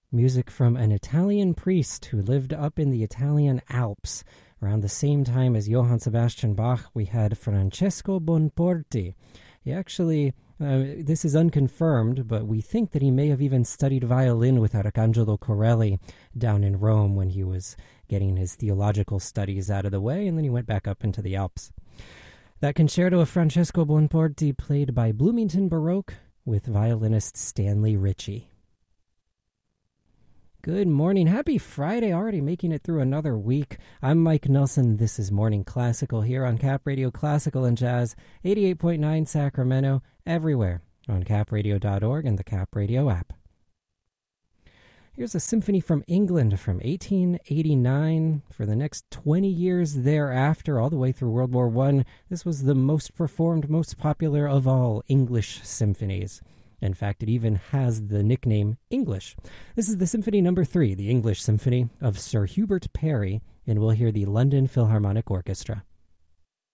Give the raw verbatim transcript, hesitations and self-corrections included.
Music from an Italian priest who lived up in the Italian Alps. Around the same time as Johann Sebastian Bach, we had Francesco Bonporti. He actually, uh, this is unconfirmed, but we think that he may have even studied violin with Arcangelo Corelli down in Rome when he was getting his theological studies out of the way, and then he went back up into the Alps. That concerto of Francesco Bonporti played by Bloomington Baroque with violinist Stanley Ritchie. Good morning. Happy Friday, already making it through another week. I'm Mike Nelson. This is Morning Classical here on Cap Radio Classical and Jazz, eighty-eight point nine Sacramento, everywhere on cap radio dot org and the Cap Radio app. Here's a symphony from England from eighteen eighty-nine. For the next twenty years thereafter, all the way through World War One, this was the most performed, most popular of all English symphonies. In fact, it even has the nickname English. This is the Symphony Number Three, the English Symphony of Sir Hubert Parry, and we'll hear the London Philharmonic Orchestra.